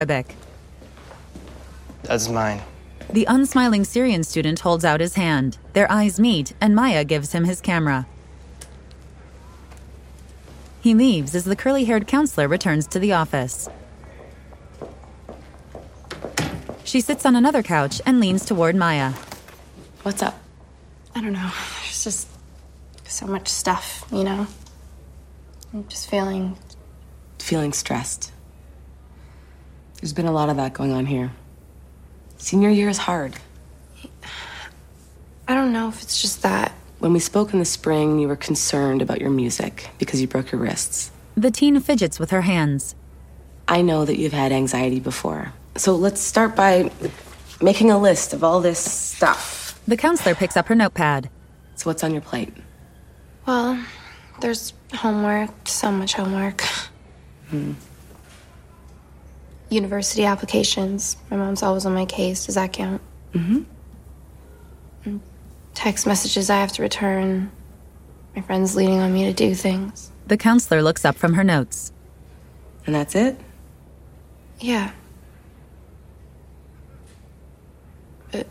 Arabic. That's mine. The unsmiling Syrian student holds out his hand. Their eyes meet, and Maya gives him his camera. He leaves as the curly-haired counselor returns to the office. She sits on another couch and leans toward Maya. What's up? I don't know. There's just so much stuff, you know? I'm just feeling stressed. There's been a lot of that going on here. Senior year is hard. I don't know if it's just that. When we spoke in the spring, you were concerned about your music because you broke your wrists. The teen fidgets with her hands. I know that you've had anxiety before. So let's start by making a list of all this stuff. The counselor picks up her notepad. So what's on your plate? Well, there's homework, so much homework. University applications. My mom's always on my case. Does that count? Mm-hmm. Text messages I have to return. My friends leaning on me to do things. The counselor looks up from her notes. And that's it? Yeah. But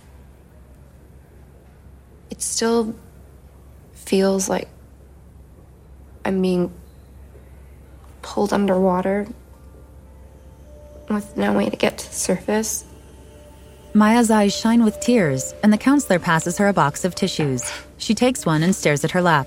it still feels like I'm being pulled underwater with no way to get to the surface. Maya's eyes shine with tears, and the counselor passes her a box of tissues. She takes one and stares at her lap.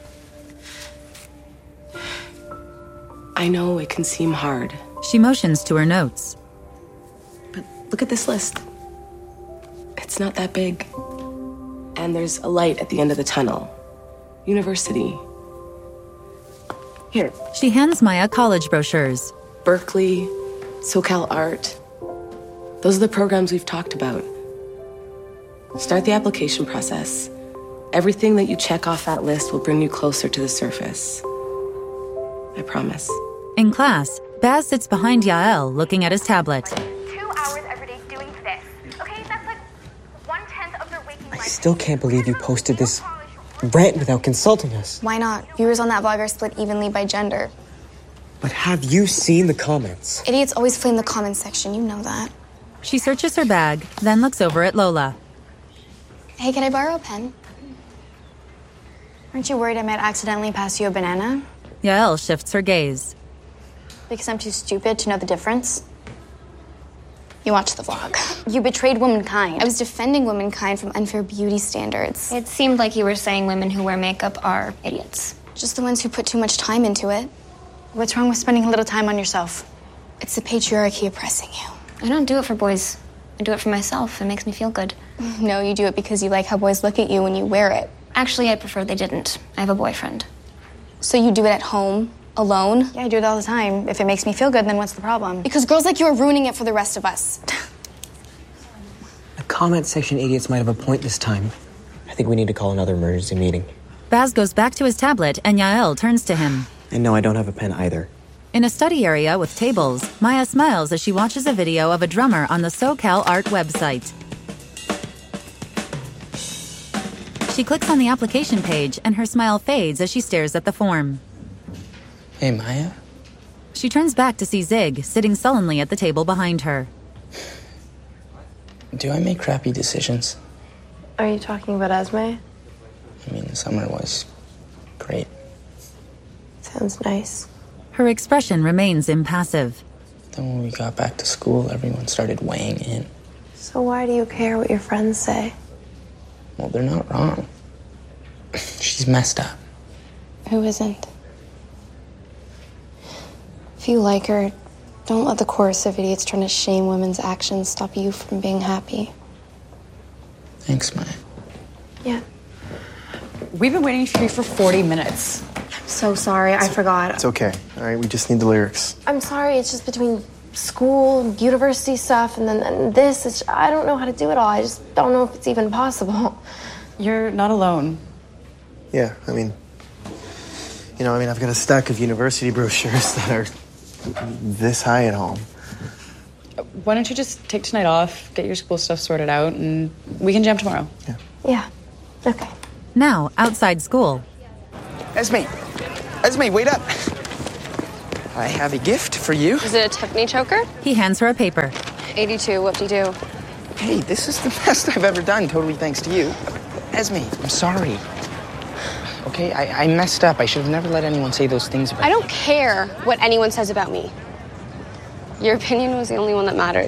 I know it can seem hard. She motions to her notes. But look at this list. It's not that big. And there's a light at the end of the tunnel. University. Here. She hands Maya college brochures. Berkeley, SoCal Art. Those are the programs we've talked about. Start the application process. Everything that you check off that list will bring you closer to the surface. I promise. In class, Baz sits behind Yael, looking at his tablet. 2 hours every day doing this. Okay, that's like 1/10 of their waking life. I still can't believe you posted this rant without consulting us. Why not? Viewers on that blog are split evenly by gender. But have you seen the comments? Idiots always flame the comments section, you know that. She searches her bag, then looks over at Lola. Hey, can I borrow a pen? Aren't you worried I might accidentally pass you a banana? Yael shifts her gaze. Because I'm too stupid to know the difference? You watched the vlog. You betrayed womankind. I was defending womankind from unfair beauty standards. It seemed like you were saying women who wear makeup are idiots. Just the ones who put too much time into it. What's wrong with spending a little time on yourself? It's the patriarchy oppressing you. I don't do it for boys. I do it for myself. It makes me feel good. No, you do it because you like how boys look at you when you wear it. Actually, I prefer they didn't. I have a boyfriend. So you do it at home, alone? Yeah, I do it all the time. If it makes me feel good, then what's the problem? Because girls like you are ruining it for the rest of us. The comment section idiots might have a point this time. I think we need to call another emergency meeting. Baz goes back to his tablet, and Yael turns to him. And no, I don't have a pen either. In a study area with tables, Maya smiles as she watches a video of a drummer on the SoCal Art website. She clicks on the application page, and her smile fades as she stares at the form. Hey, Maya? She turns back to see Zig, sitting sullenly at the table behind her. Do I make crappy decisions? Are you talking about Esme? I mean, the summer was great. Sounds nice. Her expression remains impassive. Then when we got back to school, everyone started weighing in. So why do you care what your friends say? Well, they're not wrong. She's messed up. Who isn't? If you like her, don't let the chorus of idiots trying to shame women's actions stop you from being happy. Thanks, Maya. Yeah. We've been waiting for you for 40 minutes. So sorry, I forgot. It's okay. All right, we just need the lyrics. I'm sorry, it's just between school and university stuff and this. I don't know how to do it all. I just don't know if it's even possible. You're not alone. Yeah, I mean, I've got a stack of university brochures that are this high at home. Why don't you just take tonight off, get your school stuff sorted out, and we can jam tomorrow? Yeah. Okay. Now, outside school. Esme, wait up. I have a gift for you. Is it a Tiffany choker? He hands her a paper. 82, whoop-de-doo. Hey, this is the best I've ever done, totally thanks to you. Esme, I'm sorry. Okay, I messed up. I should have never let anyone say those things about I don't care what anyone says about me. Your opinion was the only one that mattered.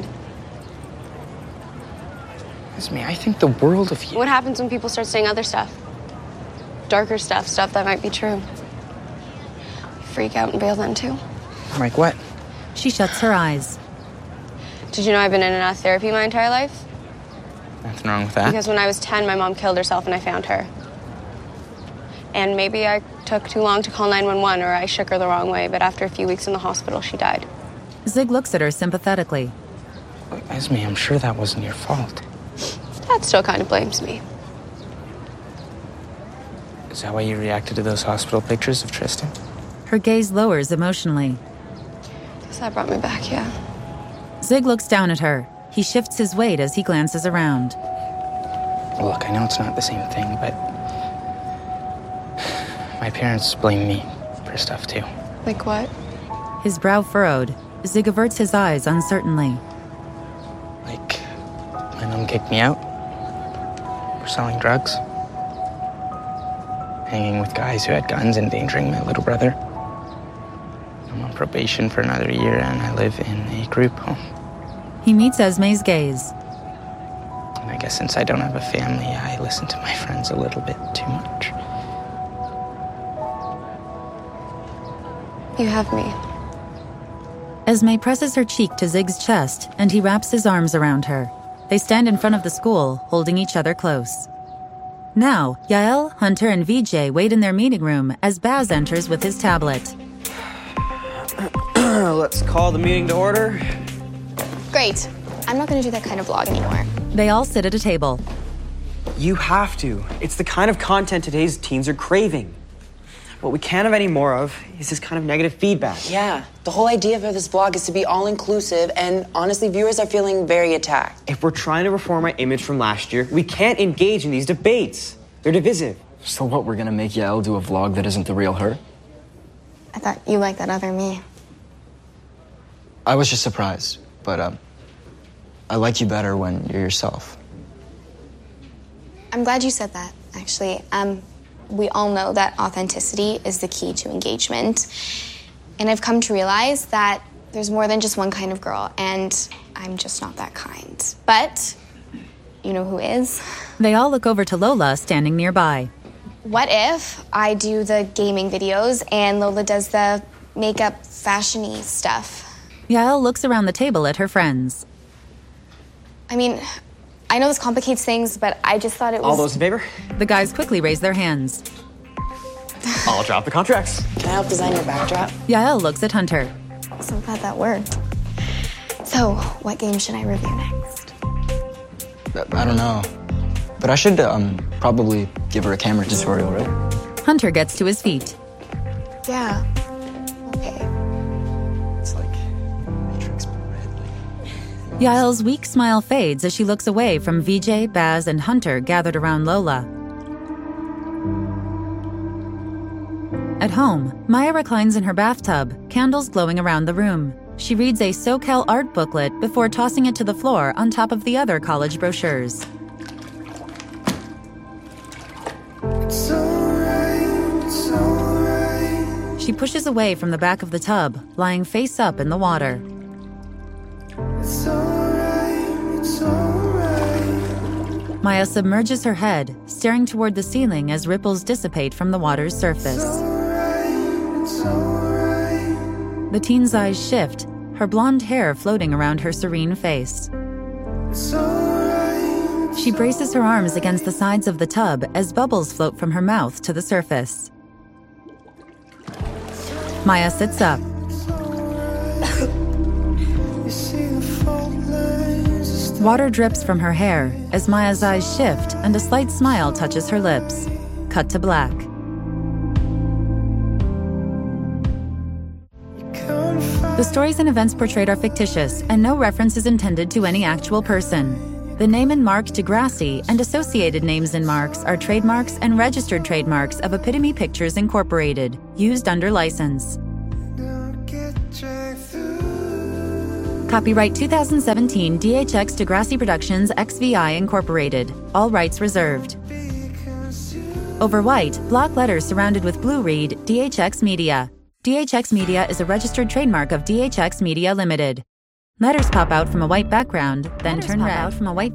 Esme, I think the world of you. What happens when people start saying other stuff? Darker stuff, stuff that might be true. Freak out and bail then too. Like what? She shuts her eyes. Did you know I've been in and out of therapy my entire life? Nothing wrong with that. Because when I was 10, my mom killed herself and I found her. And maybe I took too long to call 911 or I shook her the wrong way, but after a few weeks in the hospital, she died. Zig looks at her sympathetically. Esme, I'm sure that wasn't your fault. That still kind of blames me. Is that why you reacted to those hospital pictures of Tristan? Her gaze lowers emotionally. Guess that brought me back, yeah. Zig looks down at her. He shifts his weight as he glances around. Look, I know it's not the same thing, but my parents blame me for stuff too. Like what? His brow furrowed. Zig averts his eyes uncertainly. Like, my mom kicked me out for selling drugs, hanging with guys who had guns, endangering my little brother. I'm on probation for another year, and I live in a group home. He meets Esme's gaze. And I guess since I don't have a family, I listen to my friends a little bit too much. You have me. Esme presses her cheek to Zig's chest, and he wraps his arms around her. They stand in front of the school, holding each other close. Now, Yael, Hunter, and VJ wait in their meeting room as Baz enters with his tablet. Let's call the meeting to order. Great. I'm not going to do that kind of vlog anymore. They all sit at a table. You have to. It's the kind of content today's teens are craving. What we can't have any more of is this kind of negative feedback. Yeah, the whole idea for this blog is to be all-inclusive, and honestly, viewers are feeling very attacked. If we're trying to reform our image from last year, we can't engage in these debates. They're divisive. So what, we're gonna make Yael do a vlog that isn't the real her? I thought you liked that other me. I was just surprised, but I like you better when you're yourself. I'm glad you said that, actually. We all know that authenticity is the key to engagement. And I've come to realize that there's more than just one kind of girl, and I'm just not that kind. But you know who is? They all look over to Lola, standing nearby. What if I do the gaming videos and Lola does the makeup, fashion-y stuff? Yael looks around the table at her friends. I mean, I know this complicates things, but I just thought it was... All those in favor? The guys quickly raise their hands. I'll drop the contracts. Can I help design your backdrop? Yael looks at Hunter. So glad that worked. So, what game should I review next? I don't know. But I should probably give her a camera tutorial, right? Hunter gets to his feet. Yeah. Okay. It's like Matrix but red. Yael's weak smile fades as she looks away from VJ, Baz, and Hunter gathered around Lola. At home, Maya reclines in her bathtub, candles glowing around the room. She reads a SoCal art booklet before tossing it to the floor on top of the other college brochures. It's alright. She pushes away from the back of the tub, lying face up in the water. It's alright. Maya submerges her head, staring toward the ceiling as ripples dissipate from the water's surface. The teen's eyes shift, her blonde hair floating around her serene face. She braces her arms against the sides of the tub as bubbles float from her mouth to the surface. Maya sits up. Water drips from her hair as Maya's eyes shift and a slight smile touches her lips. Cut to black. The stories and events portrayed are fictitious, and no reference is intended to any actual person. The name and mark Degrassi and associated names and marks are trademarks and registered trademarks of Epitome Pictures Incorporated, used under license. Now get Copyright 2017 DHX Degrassi Productions XVI Incorporated. All rights reserved. Over white, block letters surrounded with blue read DHX Media. DHX Media is a registered trademark of DHX Media Limited. Letters pop out from a white background, then turn red.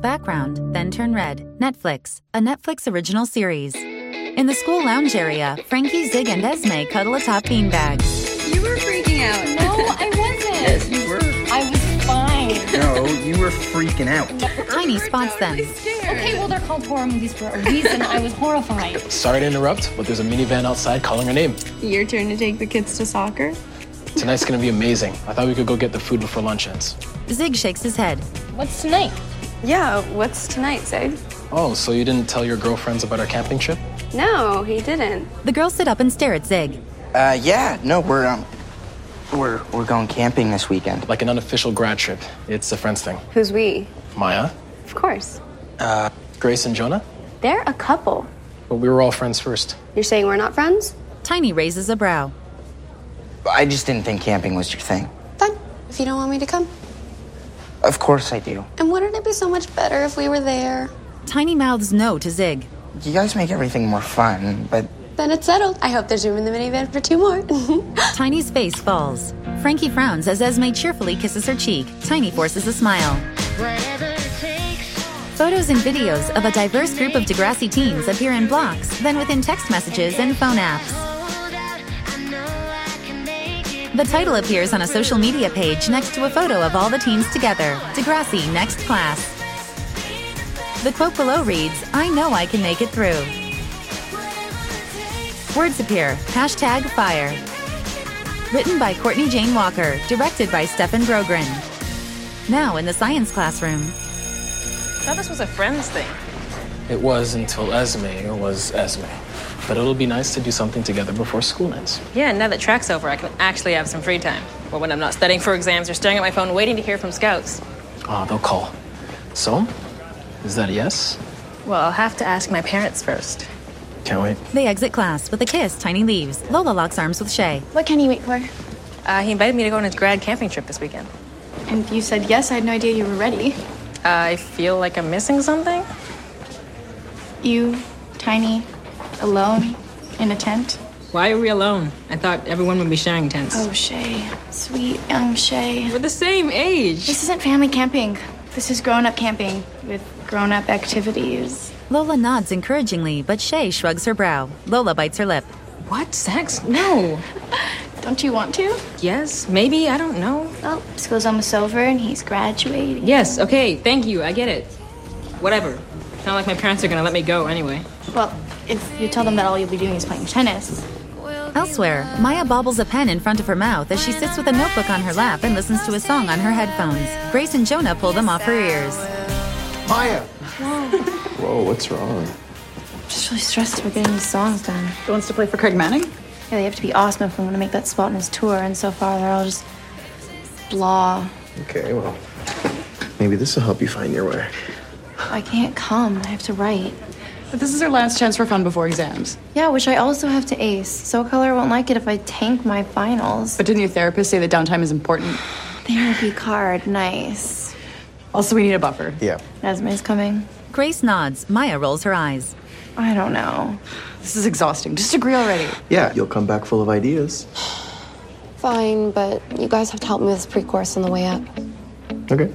Netflix, a Netflix original series. In the school lounge area, Frankie, Zig, and Esme cuddle atop beanbags. You were freaking out. No, I wasn't. Yes, you were. I was fine. No, you were freaking out. Tiny spots them. Okay, well, they're called horror movies for a reason. I was horrified. Sorry to interrupt, but there's a minivan outside calling her name. Your turn to take the kids to soccer? Tonight's gonna be amazing. I thought we could go get the food before lunch ends. Zig shakes his head. What's tonight? Yeah, what's tonight, Zig? Oh, so you didn't tell your girlfriends about our camping trip? No, he didn't. The girls sit up and stare at Zig. Yeah, no, we're going camping this weekend. Like an unofficial grad trip. It's a friends thing. Who's we? Maya? Of course. Grace and Jonah? They're a couple. But we were all friends first. You're saying we're not friends? Tiny raises a brow. I just didn't think camping was your thing. Fine, if you don't want me to come. Of course I do. And wouldn't it be so much better if we were there? Tiny mouths no to Zig. You guys make everything more fun, but... Then it's settled. I hope there's room in the minivan for 2 more. Tiny's face falls. Frankie frowns as Esme cheerfully kisses her cheek. Tiny forces a smile. Photos and videos of a diverse group of Degrassi teens appear in blocks, then within text messages and phone apps. The title appears on a social media page next to a photo of all the teens together. Degrassi Next Class. The quote below reads, "I know I can make it through." Words appear. #fire. Written by Courtney Jane Walker. Directed by Stefan Brogren. Now in the science classroom. I thought this was a friends thing. It was until Esme was Esme. But it'll be nice to do something together before school ends. Yeah, now that track's over, I can actually have some free time. Or when I'm not studying for exams or staring at my phone waiting to hear from scouts. Oh, they'll call. So, is that a yes? Well, I'll have to ask my parents first. Can't wait. They exit class. With a kiss, Tiny leaves. Lola locks arms with Shay. What can you wait for? He invited me to go on his grad camping trip this weekend. And you said yes, I had no idea you were ready. I feel like I'm missing something. You, Tiny, alone, in a tent? Why are we alone? I thought everyone would be sharing tents. Oh, Shay. Sweet young Shay. We're the same age. This isn't family camping. This is grown-up camping with grown-up activities. Lola nods encouragingly, but Shay shrugs her brow. Lola bites her lip. What? Sex? No. Don't you want to? Yes, maybe, I don't know. Well, school's almost over and he's graduating. Yes, okay, thank you, I get it. Whatever. It's not like my parents are gonna let me go anyway. Well, if you tell them that all you'll be doing is playing tennis. Elsewhere, Maya bobbles a pen in front of her mouth as she sits with a notebook on her lap and listens to a song on her headphones. Grace and Jonah pull them off her ears. Maya! Whoa, what's wrong? I'm just really stressed about getting these songs done. Who wants to play for Craig Manning? Yeah, they have to be awesome if I'm going to make that spot in his tour, and so far they're all just blah. Okay, well, maybe this will help you find your way. I can't come. I have to write. But this is our last chance for fun before exams. Yeah, which I also have to ace. So Color won't like it if I tank my finals. But didn't your therapist say that downtime is important? Therapy card, nice. Also, we need a buffer. Yeah. Esme's coming. Grace nods. Maya rolls her eyes. I don't know. This is exhausting. Just agree already. Yeah, you'll come back full of ideas. Fine, but you guys have to help me with this pre-course on the way up. Okay.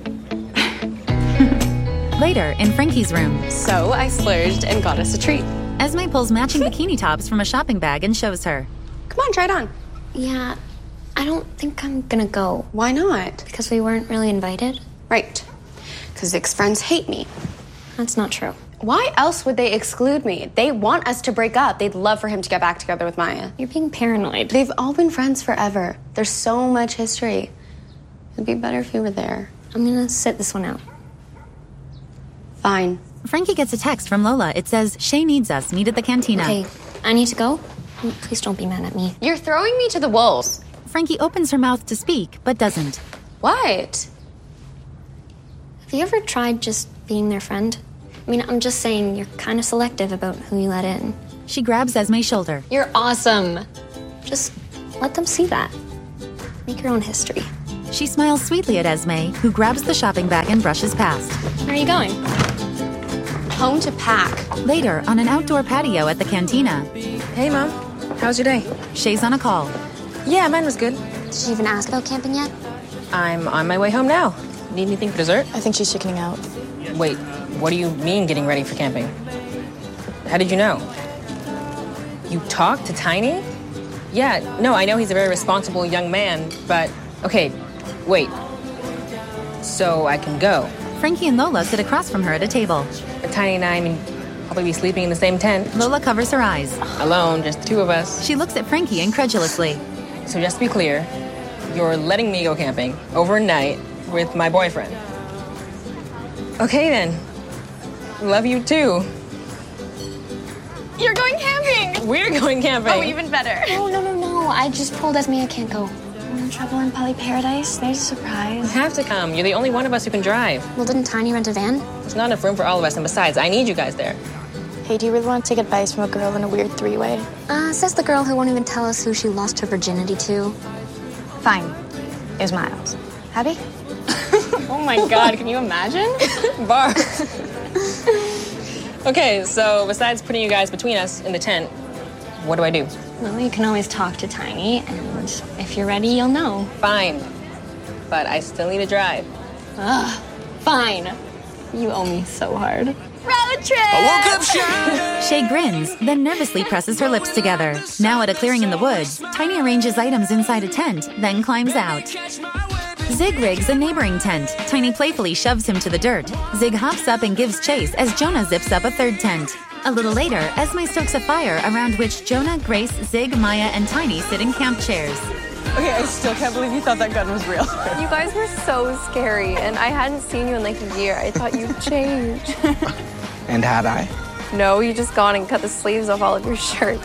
Later, in Frankie's room. So I splurged and got us a treat. Esme pulls matching bikini tops from a shopping bag and shows her. Come on, try it on. Yeah, I don't think I'm gonna go. Why not? Because we weren't really invited. Right. Because Zig's friends hate me. That's not true. Why else would they exclude me? They want us to break up. They'd love for him to get back together with Maya. You're being paranoid. They've all been friends forever. There's so much history. It'd be better if you were there. I'm gonna sit this one out. Fine. Frankie gets a text from Lola. It says, Shay needs us. Meet at the cantina. Okay, I need to go. Please don't be mad at me. You're throwing me to the wolves. Frankie opens her mouth to speak, but doesn't. What? Have you ever tried just being their friend? I mean, I'm just saying you're kind of selective about who you let in. She grabs Esme's shoulder. You're awesome. Just let them see that. Make your own history. She smiles sweetly at Esme, who grabs the shopping bag and brushes past. Where are you going? Home to pack. Later, on an outdoor patio at the cantina. Hey, Mom. How was your day? Shay's on a call. Yeah, mine was good. Did she even ask about camping yet? I'm on my way home now. Need anything for dessert? I think she's chickening out. Wait, what do you mean getting ready for camping? How did you know? You talked to Tiny? Yeah, no, I know he's a very responsible young man, but... Okay, wait. So I can go? Frankie and Lola sit across from her at a table. Tiny and I mean, probably be sleeping in the same tent. Lola covers her eyes. Alone, just the two of us. She looks at Frankie incredulously. So just to be clear, you're letting me go camping overnight with my boyfriend. Okay then. Love you too. You're going camping! We're going camping. Oh, even better. No. I just told Esme I can't go. Want to travel in Poly Paradise? There's a surprise. You have to come. You're the only one of us who can drive. Well, didn't Tiny rent a van? There's not enough room for all of us, and besides, I need you guys there. Hey, do you really want to take advice from a girl in a weird three-way? Says the girl who won't even tell us who she lost her virginity to. Fine. Here's Miles. Happy? Oh my God, can you imagine? Bar. Okay, so besides putting you guys between us in the tent, what do I do? Well, you can always talk to Tiny, and if you're ready, you'll know. Fine. But I still need to drive. Ugh, fine. You owe me so hard. Road trip! I woke up shy. Shay grins, then nervously presses her lips together. Now at a clearing in the woods, Tiny arranges items inside a tent, then climbs out. Zig rigs a neighboring tent. Tiny playfully shoves him to the dirt. Zig hops up and gives chase as Jonah zips up a third tent. A little later, Esme stokes a fire around which Jonah, Grace, Zig, Maya, and Tiny sit in camp chairs. Okay, I still can't believe you thought that gun was real. You guys were so scary, and I hadn't seen you in like a year. I thought you'd change. And had I? No, you just gone and cut the sleeves off all of your shirts.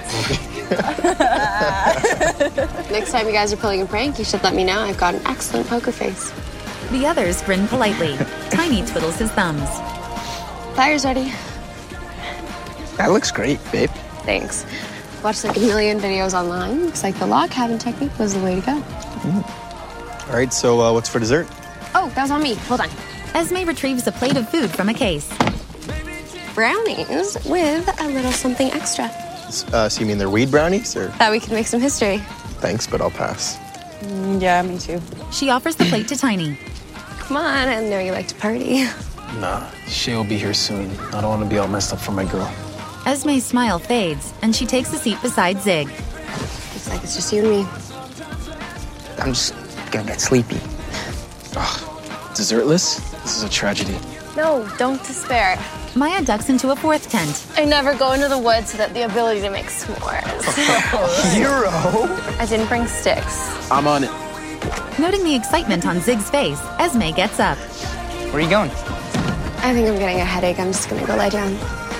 Next time you guys are pulling a prank, you should let me know. I've got an excellent poker face. The others grin politely. Tiny twiddles his thumbs. Fire's ready. That looks great, babe. Thanks. Watched like a million videos online. Looks like the log cabin technique was the way to go. All right, so what's for dessert? Oh, that was on me. Hold on. Esme retrieves a plate of food from a case. Brownies with a little something extra. So you mean they're weed brownies, or? Thought we could make some history. Thanks, but I'll pass. Yeah, me too. She offers the plate to Tiny. Come on, I know you like to party. Nah, she'll be here soon. I don't want to be all messed up for my girl. Esme's smile fades, and she takes a seat beside Zig. Looks like it's just you and me. I'm just gonna get sleepy. Ugh, dessertless? This is a tragedy. No, don't despair. Maya ducks into a fourth tent. I never go into the woods without the ability to make s'mores. Hero! I didn't bring sticks. I'm on it. Noting the excitement on Zig's face, Esme gets up. Where are you going? I think I'm getting a headache. I'm just gonna go lie down.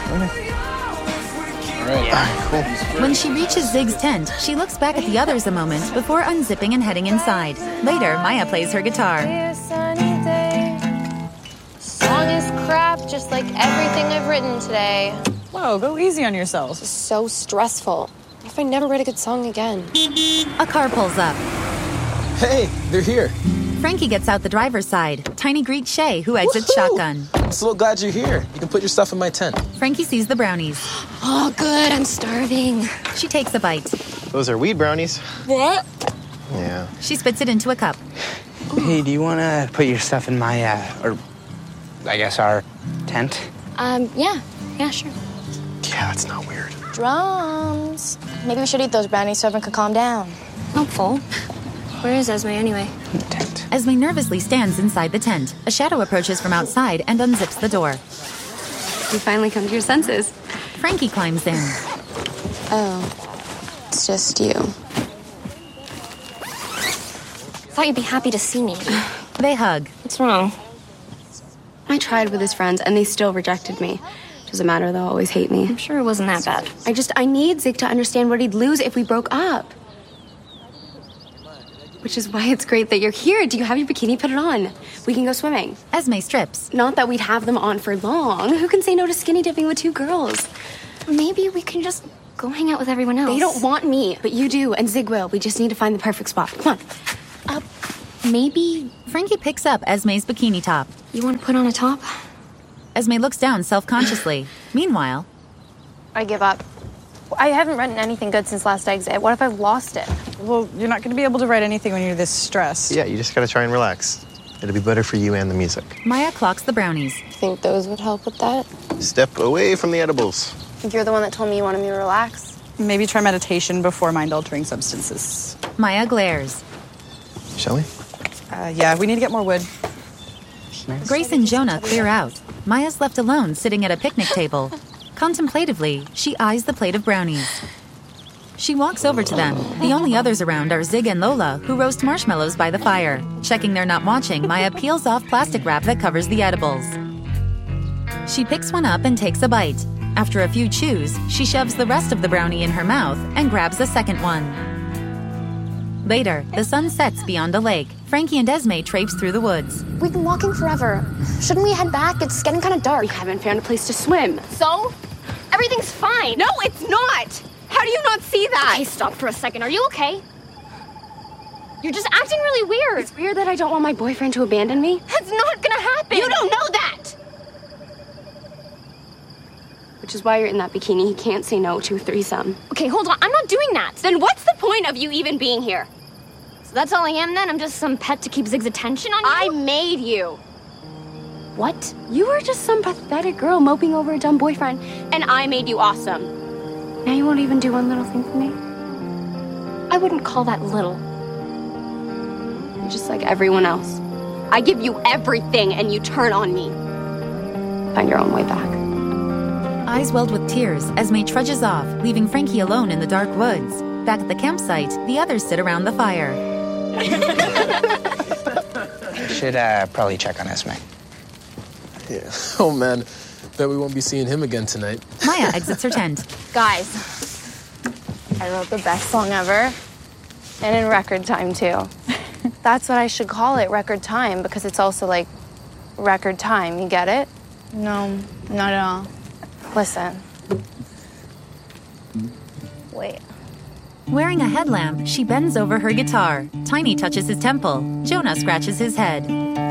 All right, cool. When she reaches Zig's tent, she looks back at the others a moment before unzipping and heading inside. Later, Maya plays her guitar. Sunny day. Song is crap, just like everything I've written today. Whoa, go easy on yourself. This is so stressful. What if I never write a good song again? A car pulls up. Hey, they're here. Frankie gets out the driver's side. Tiny greets Shay, who exits shotgun. I'm so glad you're here. You can put your stuff in my tent. Frankie sees the brownies. Oh, good. I'm starving. She takes a bite. Those are weed brownies. What? Yeah. She spits it into a cup. Hey, do you want to put your stuff in my, or I guess our tent? Yeah, sure. Yeah, that's not weird. Drums. Maybe we should eat those brownies so everyone can calm down. Hopeful. Where is Esme anyway? In the tent. Esme nervously stands inside the tent. A shadow approaches from outside and unzips the door. You finally come to your senses. Frankie climbs in. Oh, it's just you. Thought you'd be happy to see me. They hug. What's wrong? I tried with his friends, and they still rejected me. Doesn't matter, they'll always hate me. I'm sure it wasn't that bad. I need Zig to understand what he'd lose if we broke up. Which is why it's great that you're here. Do you have your bikini? Put it on. We can go swimming. Esme strips. Not that we'd have them on for long. Who can say no to skinny dipping with two girls? Maybe we can just go hang out with everyone else. They don't want me, but you do, and Zig will. We just need to find the perfect spot. Come on. Up. Maybe Frankie picks up Esme's bikini top. you want to put on a top? Esme looks down self-consciously. Meanwhile, I give up. I haven't written anything good since last exit. What if I've lost it? Well, you're not going to be able to write anything when you're this stressed. Yeah, you just gotta try and relax. It'll be better for you and the music. Maya clocks the brownies. Think those would help with that? Step away from the edibles. You're the one that told me you wanted me to relax. Maybe try meditation before mind-altering substances. Maya glares. Shall we? Yeah, we need to get more wood. Grace and Jonah clear out. Maya's left alone, sitting at a picnic table. Contemplatively, she eyes the plate of brownies. She walks over to them. The only others around are Zig and Lola, who roast marshmallows by the fire. Checking they're not watching, Maya peels off plastic wrap that covers the edibles. She picks one up and takes a bite. After a few chews, she shoves the rest of the brownie in her mouth and grabs a second one. Later, the sun sets beyond a lake. Frankie and Esme traipse through the woods. We've been walking forever. Shouldn't we head back? It's getting kind of dark. We haven't found a place to swim. So? Everything's fine. No, it's not! How do you not see that? Okay, stop for a second. Are you okay? You're just acting really weird. It's weird that I don't want my boyfriend to abandon me. That's not gonna happen. You don't know that! Which is why you're in that bikini. He can't say no to a threesome. Okay, hold on. I'm not doing that. Then what's the point of you even being here? So that's all I am then? I'm just some pet to keep Zig's attention on you? I made you. What? You were just some pathetic girl moping over a dumb boyfriend, and I made you awesome. Now you won't even do one little thing for me? I wouldn't call that little. You're just like everyone else. I give you everything, and you turn on me. Find your own way back. Eyes welled with tears, Esme trudges off, leaving Frankie alone in the dark woods. Back at the campsite, the others sit around the fire. Should probably check on Esme. Yeah. Oh, man. Bet we won't be seeing him again tonight. Maya exits her tent. Guys, I wrote the best song ever. And in record time, too. That's what I should call it, record time, because it's also like record time. You get it? No, not at all. Listen. Wait. Wearing a headlamp, she bends over her guitar. Tiny touches his temple. Jonah scratches his head.